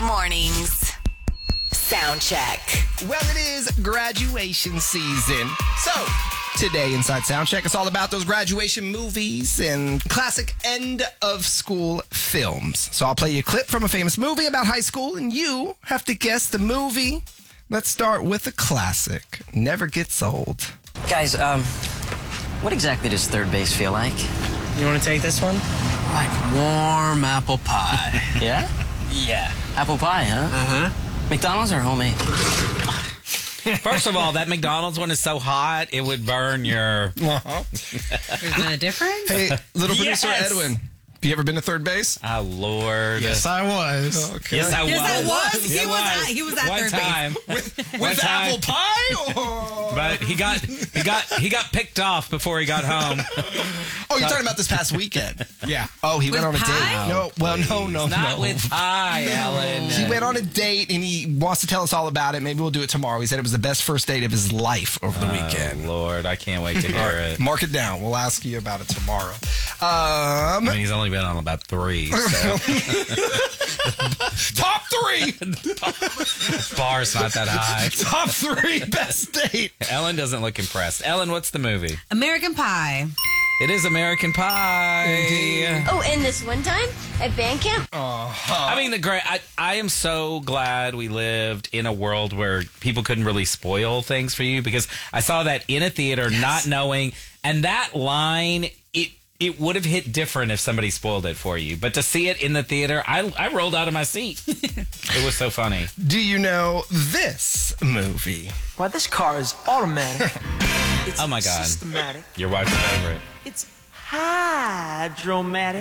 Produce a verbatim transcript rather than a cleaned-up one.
mornings. Sound check. Well, it is graduation season. So, today inside Sound Check, it's all about those graduation movies and classic end of school films. So I'll play you a clip from a famous movie about high school, and you have to guess the movie. Let's start with a classic. Never gets old. Guys, um, what exactly does third base feel like? You want to take this one? Like warm apple pie. Yeah? Yeah. Apple pie, huh? Uh-huh. McDonald's or homemade? First of all, that McDonald's one is so hot, it would burn your... Uh-huh. Is it different? Hey, little producer Yes. Edwin, have you ever been to third base? Oh, Lord. Yes, I was. Okay. Yes, I was. Yes, I was. He Yes, was at- he was at One third base. time. With One time. apple pie? Or... But he got he got he got picked off before he got home. Oh, you're talking about this past weekend. Yeah. Oh, he With went on a pie? date. No, well, no, no, Not no. with pie, Ellen. He went on a date, and he wants to tell us all about it. Maybe we'll do it tomorrow. He said it was the best first date of his life over the weekend. Oh, Lord, I can't wait to hear it. Mark it down. We'll ask you about it tomorrow. Um, I mean, he's only been on about three. So. top three. Bar's not that high. Top three best date. Ellen doesn't look impressed. Ellen, what's the movie? American Pie. It is American Pie. Oh, and this one time at band camp? I mean, the great. I, I am so glad we lived in a world where people couldn't really spoil things for you, because I saw that in a theater, not knowing, and that line, it it would have hit different if somebody spoiled it for you. But to see it in the theater, I I rolled out of my seat. It was so funny. Do you know this movie? Why, this car is automatic. It's Oh my God. systematic. Your wife's favorite. It's hydromatic.